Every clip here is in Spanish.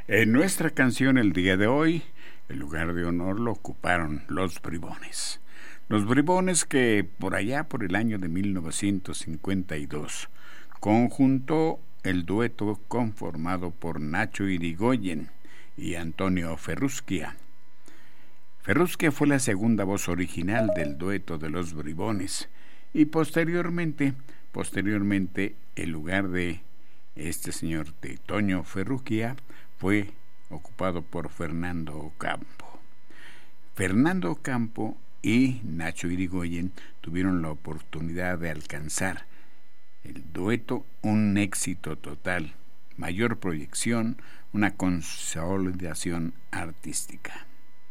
En nuestra canción el día de hoy, el lugar de honor lo ocuparon los Bribones. Los Bribones que por allá por el año de 1952 conjuntó el dueto conformado por Nacho Irigoyen y Antonio Ferrusquia. Ferrusquia fue la segunda voz original del dueto de los Bribones y posteriormente el lugar de este señor de Toño Ferrusquia fue ocupado por Fernando Ocampo. Fernando Ocampo y Nacho Irigoyen tuvieron la oportunidad de alcanzar el dueto un éxito total, mayor proyección, una consolidación artística.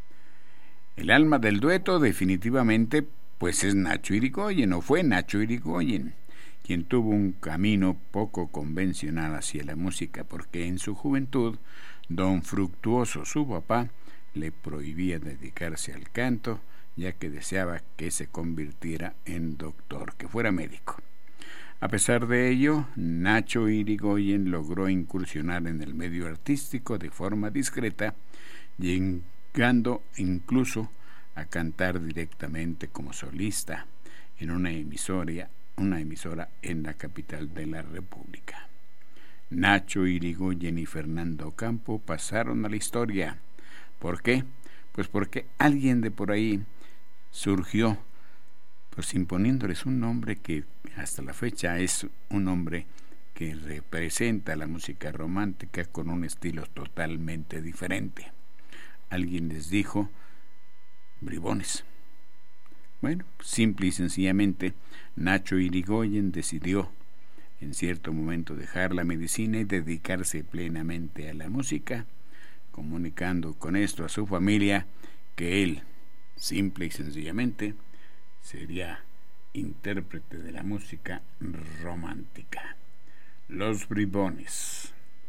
El alma del dueto definitivamente pues es Nacho Irigoyen, o fue Nacho Irigoyen, quien tuvo un camino poco convencional hacia la música, porque en su juventud don Fructuoso, su papá, le prohibía dedicarse al canto, ya que deseaba que se convirtiera en doctor, que fuera médico. A pesar de ello, Nacho Irigoyen logró incursionar en el medio artístico de forma discreta, llegando incluso a cantar directamente como solista en una emisora en la capital de la República. Nacho Irigoyen y Fernando Ocampo pasaron a la historia. ¿Por qué? Pues porque alguien de por ahí surgió, pues imponiéndoles un nombre que hasta la fecha es un nombre que representa la música romántica con un estilo totalmente diferente. Alguien les dijo Bribones. Bueno, simple y sencillamente, Nacho Irigoyen decidió en cierto momento dejar la medicina y dedicarse plenamente a la música, comunicando con esto a su familia que él, simple y sencillamente, sería intérprete de la música romántica. Los Bribones.